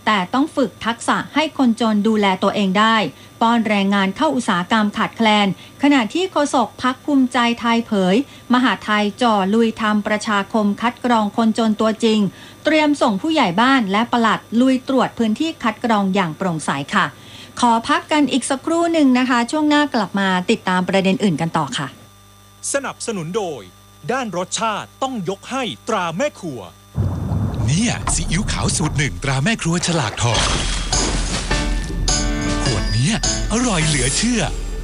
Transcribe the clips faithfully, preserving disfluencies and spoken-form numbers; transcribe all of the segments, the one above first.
แต่ต้องฝึกทักษะให้คนจนดูแลตัวเองได้ป้อนแรงงานเข้าอุตสาหกรรมขาดแคลนขณะที่โฆษกพรรคภูมิใจไทยเผยมหาไทยจ่อลุยทำประชาคมคัดกรองคนจนตัวจริงเตรียมส่งผู้ใหญ่บ้านและปลัดลุยตรวจพื้นที่คัดกรองอย่างโปร่งใสค่ะขอพักกันอีกสักครู่หนึ่งนะคะช่วงหน้ากลับมาติดตามประเด็นอื่นกันต่อค่ะสนับสนุนโดยด้านรสชาติต้องยกให้ตราแม่ครัวเนี่ยซีอิ๊วขาวสูตรหนึ่งตราแม่ครัวฉลากทองขวดนี้อร่อยเหลือเชื่อ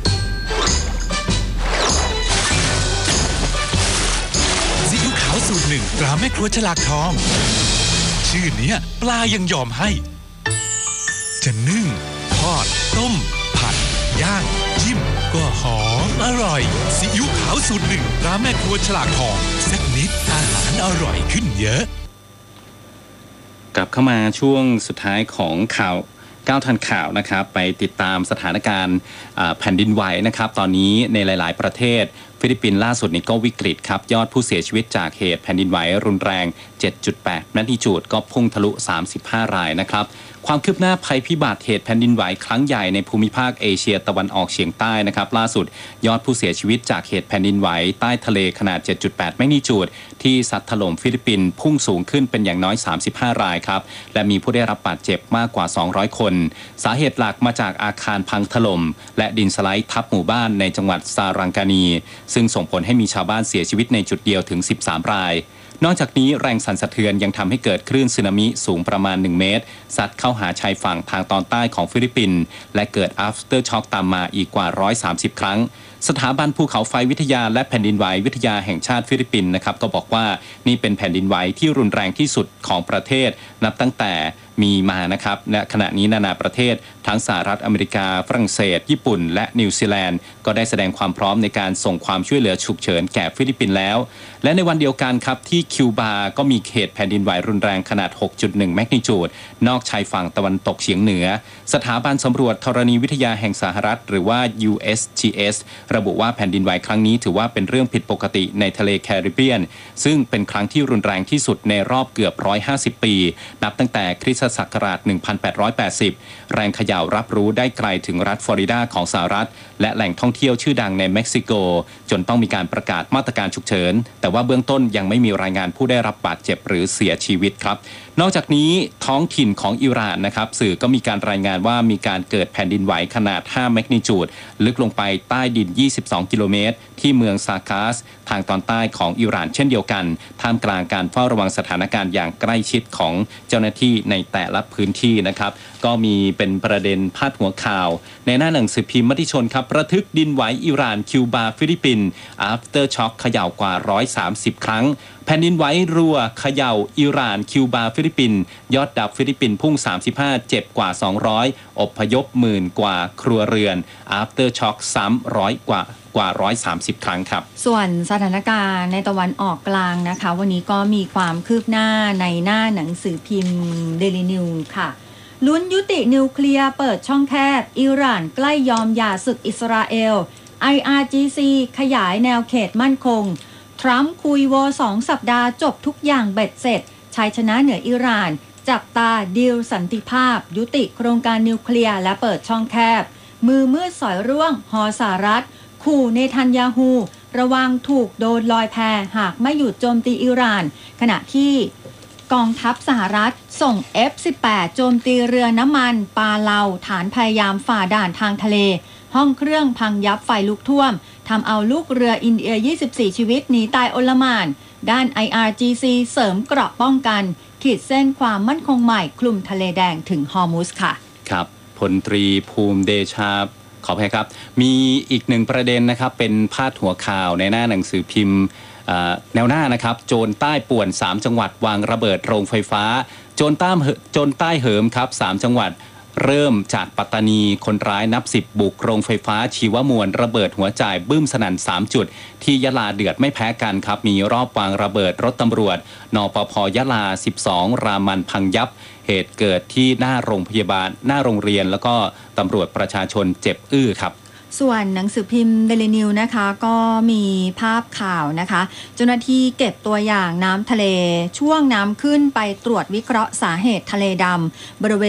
ซีอิ๊วขาวสูตรหนึ่งตราแม่ครัวฉลากทองชื่อเนี้ยปลายังยอมให้จะนึ่งทอดต้มผัดย่างจิ้มก็หอมอร่อยซีอิ๊วขาวสูตรหนึ่งตราแม่ครัวฉลากทองสักนิดอาหารอร่อยขึ้นเยอะกลับเข้ามาช่วงสุดท้ายของข่าวก้าวทันข่าวนะครับไปติดตามสถานการณ์แผ่นดินไหวนะครับตอนนี้ในหลายๆประเทศฟิลิปปินส์ล่าสุดนี้ก็วิกฤตครับยอดผู้เสียชีวิตจากเหตุแผ่นดินไหวรุนแรง เจ็ดจุดแปด แมกนิจูดก็พุ่งทะลุสามสิบห้ารายนะครับความคืบหน้าภัยพิบัติเหตุแผ่นดินไหวครั้งใหญ่ในภูมิภาคเอเชียตะวันออกเฉียงใต้นะครับล่าสุดยอดผู้เสียชีวิตจากเหตุแผ่นดินไหวใต้ทะเลขนาด เจ็ดจุดแปด แมกนิจูดที่ซัดถล่มฟิลิปปินส์พุ่งสูงขึ้นเป็นอย่างน้อยสามสิบห้ารายครับและมีผู้ได้รับบาดเจ็บมากกว่าสองร้อยคนสาเหตุหลักมาจากอาคารพังถล่มและดินสไลด์ทับหมู่บ้านในจังหวัดซารังกานีซึ่งส่งผลให้มีชาวบ้านเสียชีวิตในจุดเดียวถึงสิบสามรายนอกจากนี้แรงสั่นสะเทือนยังทำให้เกิดคลื่นสึนามิสูงประมาณหนึ่งเมตรซัดเข้าหาชายฝั่งทางตอนใต้ของฟิลิปปินส์และเกิด after shock ตามมาอีกกว่าหนึ่งร้อยสามสิบครั้งสถาบันภูเขาไฟวิทยาและแผ่นดินไหววิทยาแห่งชาติฟิลิปปินส์นะครับก็บอกว่านี่เป็นแผ่นดินไหวที่รุนแรงที่สุดของประเทศนับตั้งแต่มีมานะครับและขณะนี้นานาประเทศทั้งสหรัฐอเมริกาฝรั่งเศสญี่ปุ่นและนิวซีแลนด์ก็ได้แสดงความพร้อมในการส่งความช่วยเหลือฉุกเฉินแก่ฟิลิปปินส์แล้วและในวันเดียวกันครับที่คิวบาก็มีเหตุแผ่นดินไหวรุนแรงขนาด หกจุดหนึ่ง แมกนิจูดนอกชายฝั่งตะวันตกเฉียงเหนือสถาบันสำรวจธรณีวิทยาแห่งสหรัฐหรือว่า ยู เอส จี เอส ระบุว่าแผ่นดินไหวครั้งนี้ถือว่าเป็นเรื่องผิดปกติในทะเลแคริบเบียนซึ่งเป็นครั้งที่รุนแรงที่สุดในรอบเกือบหนึ่งร้อยห้าสิบปีนับตั้งแต่คริสตศักราชหนึ่งพันแปดร้อยแปดสิบแรงเขย่ารับรู้ได้ไกลถึงรัฐฟลอริดาของสหรัฐและแหล่งท่องเที่ยวชื่อดังในเม็กซิโกจนต้องมีการประกาศมาตรการฉุกเฉินแต่ว่าเบื้องต้นยังไม่มีรายงานผู้ได้รับบาดเจ็บหรือเสียชีวิตครับนอกจากนี้ท้องถิ่นของอิหร่านนะครับสื่อก็มีการรายงานว่ามีการเกิดแผ่นดินไหวขนาดห้าแมกนิจูดลึกลงไปใต้ดินยี่สิบสองกิโลเมตรที่เมืองซาคาสทางตอนใต้ของอิหร่านเช่นเดียวกันท่ามกลางการเฝ้าระวังสถานการณ์อย่างใกล้ชิดของเจ้าหน้าที่ในแต่ละพื้นที่นะครับก็มีเป็นประเด็นพาดหัวข่าวในหน้าหนังสือพิมพ์มติชนครับระทึกดินไหวอิหร่านคิวบาฟิลิปปินส์ after shock เขย่ากว่าหนึ่งร้อยสามสิบครั้งแผ่นดินไหวรัวเขย่าอิหร่านคิวบาฟิลิปปินส์ยอดดับฟิลิปปินส์พุ่งสามสิบห้าเจ็บกว่าสองร้อยอพยพหมื่นกว่าครัวเรือน after shock ซ้ำร้อยกว่ากว่าหนึ่งร้อยสามสิบครั้งครับส่วนสถานการณ์ในตะวันออกกลางนะคะวันนี้ก็มีความคืบหน้าในหน้าหนังสือพิมพ์ Daily News ค่ะลุ้นยุตินิวเคลียร์เปิดช่องแคบอิหร่านใกล้ยอมหย่าศึกอิสราเอล ไอ อาร์ จี ซี ขยายแนวเขตมั่นคงทรัมป์คุยวอสองสัปดาห์จบทุกอย่างเบ็ดเสร็จชัยชนะเหนืออิหร่านจับตาดีลสันติภาพยุติโครงการนิวเคลียร์และเปิดช่องแคบมือมืดสอยร่วงหอสหรัฐขู่เนทันยาฮูระวังถูกโดนลอยแพหากไม่หยุดโจมตีอิหร่านขณะที่กองทัพสหรัฐส่ง เอฟ สิบแปด โจมตีเรือน้ำมันปาเลาฐานพยายามฝ่าด่านทางทะเลห้องเครื่องพังยับไฟลุกท่วมทำเอาลูกเรืออินเดียยี่สิบสี่ชีวิตหนีตายโอลหม่านด้าน ไอ อาร์ จี ซี เสริมเกราะป้องกันขีดเส้นความมั่นคงใหม่คลุมทะเลแดงถึงฮอร์มุซค่ะครับพลตรีภูมิเดชาขออภัยครับมีอีกหนึ่งประเด็นนะครับเป็นพาดหัวข่าวในหน้าหนังสือพิมพ์แนวหน้านะครับโจรใต้ป่วนสามจังหวัดวางระเบิดโรงไฟฟ้าโจรใต้โจรใต้เหิมครับสามจังหวัดเริ่มจากปัตตานีคนร้ายนับสิบบุกโรงไฟฟ้าชีวมวลระเบิดหัวจ่ายบึ้มสนั่นสามจุดที่ยะลาเดือดไม่แพ้กันครับมีรอบวางระเบิดรถตำรวจนปภ.ยะลาสิบสองรามันพังยับเหตุเกิดที่หน้าโรงพยาบาลหน้าโรงเรียนแล้วก็ตำรวจประชาชนเจ็บอื้อครับส่วนหนังสือพิมพ์ Daily News นะคะก็มีภาพข่าวนะคะเจ้าหน้าที่เก็บตัวอย่างน้ำทะเลช่วงน้ำขึ้นไปตรวจวิเคราะห์สาเหตุทะเลดำบริเวณ